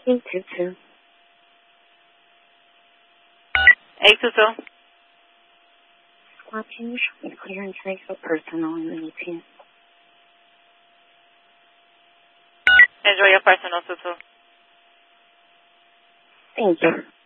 822. 822. Can you show me clearance rate for personal in the meeting? Enjoy your personal, Tutu. Thank you.